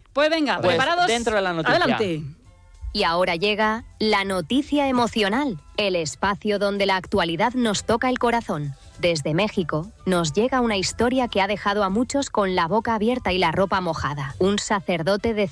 Pues venga, Pues preparados. dentro de la noticia. Adelante. Y ahora llega la noticia emocional, el espacio donde la actualidad nos toca el corazón. Desde México nos llega una historia que ha dejado a muchos con la boca abierta y la ropa mojada. Un sacerdote de